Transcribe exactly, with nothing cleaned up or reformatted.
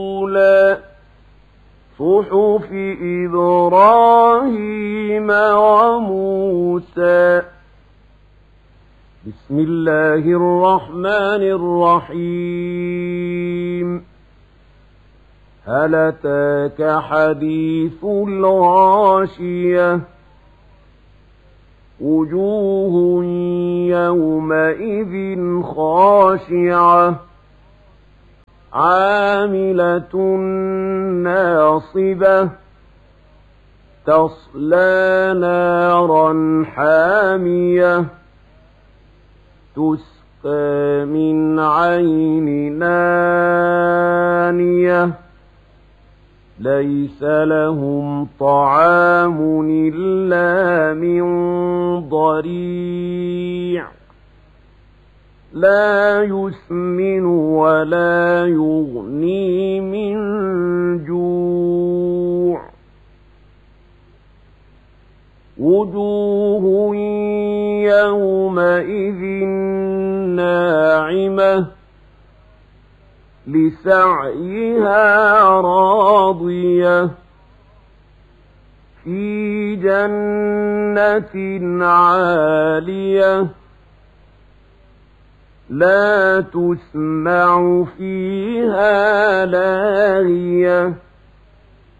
صحف إبراهيم وموسى. بسم الله الرحمن الرحيم. هل أتاك حديث الغاشية؟ وجوه يومئذ خاشعة عاملة ناصبة تصلى نارا حامية تسقى من عين نانية ليس لهم طعام إلا من ضريع لا يسمن ولا يغني من جوع. وجوه يومئذ ناعمة لسعيها راضية في جنة عالية لا تسمع فيها لاغية